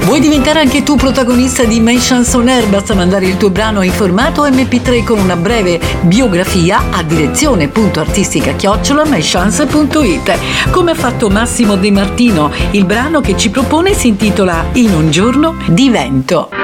Vuoi diventare anche tu protagonista di My Chanson Air? Basta mandare il tuo brano in formato MP3 con una breve biografia a direzione.artistica@mychance.it. Come ha fatto Massimo De Martino, il brano che ci propone si intitola In un giorno di vento.